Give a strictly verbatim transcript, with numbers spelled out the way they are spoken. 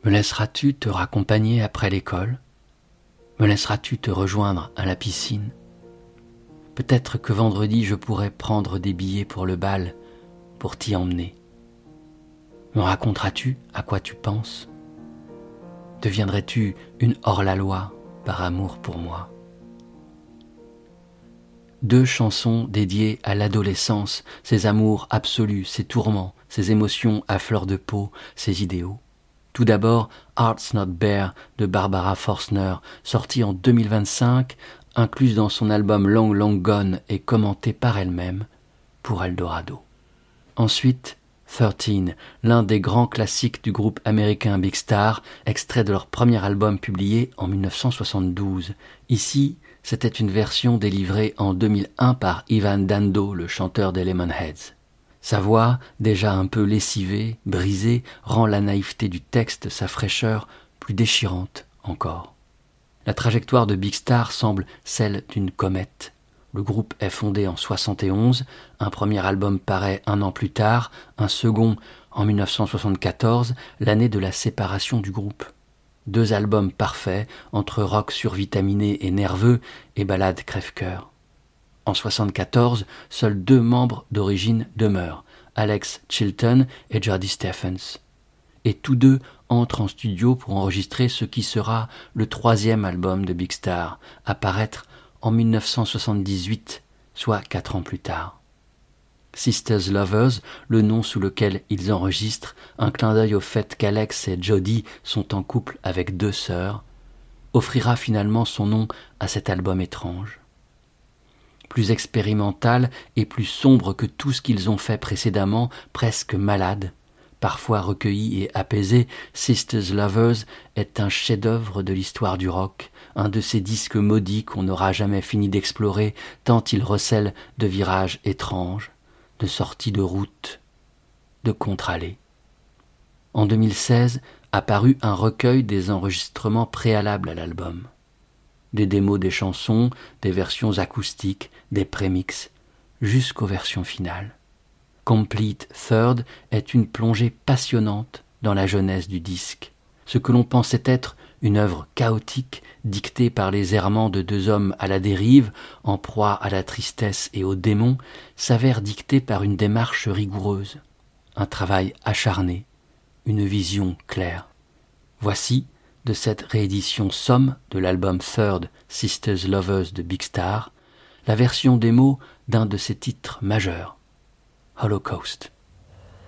Me laisseras-tu te raccompagner après l'école ? Me laisseras-tu te rejoindre à la piscine ? Peut-être que vendredi je pourrais prendre des billets pour le bal, pour t'y emmener. Me raconteras-tu à quoi tu penses ? Deviendrais-tu une hors-la-loi par amour pour moi ? Deux chansons dédiées à l'adolescence, ses amours absolus, ses tourments, ses émotions à fleur de peau, ses idéaux. Tout d'abord, Hearts Not Bare de Barbara Forstner, sorti en deux mille vingt-cinq, incluse dans son album Long Long Gone et commentée par elle-même pour Eldorado. Ensuite, treize, l'un des grands classiques du groupe américain Big Star, extrait de leur premier album publié en dix-neuf cent soixante-douze. Ici, c'était une version délivrée en deux mille un par Ivan Dando, le chanteur des Lemonheads. Sa voix, déjà un peu lessivée, brisée, rend la naïveté du texte, sa fraîcheur, plus déchirante encore. La trajectoire de Big Star semble celle d'une comète. Le groupe est fondé en soixante et onze, un premier album paraît un an plus tard, un second en dix-neuf cent soixante-quatorze, l'année de la séparation du groupe. Deux albums parfaits, entre rock survitaminé et nerveux et ballade crève-cœur. En soixante-quatorze, seuls deux membres d'origine demeurent, Alex Chilton et Jody Stephens. Et tous deux entrent en studio pour enregistrer ce qui sera le troisième album de Big Star, à paraître en dix-neuf cent soixante-dix-huit, soit quatre ans plus tard. Sisters Lovers, le nom sous lequel ils enregistrent, un clin d'œil au fait qu'Alex et Jody sont en couple avec deux sœurs, offrira finalement son nom à cet album étrange. Plus expérimental et plus sombre que tout ce qu'ils ont fait précédemment, presque malade, parfois recueilli et apaisé, Sisters Lovers est un chef-d'œuvre de l'histoire du rock, un de ces disques maudits qu'on n'aura jamais fini d'explorer tant il recèle de virages étranges, de sorties de route, de contre-allées. En deux mille seize, apparut un recueil des enregistrements préalables à l'album. Des démos des chansons, des versions acoustiques, des prémix, jusqu'aux versions finales. Complete Third est une plongée passionnante dans la jeunesse du disque. Ce que l'on pensait être une œuvre chaotique, dictée par les errements de deux hommes à la dérive, en proie à la tristesse et aux démons, s'avère dictée par une démarche rigoureuse, un travail acharné, une vision claire. Voici, de cette réédition somme de l'album Third Sisters Lovers de Big Star, la version démo d'un de ses titres majeurs, Holocaust.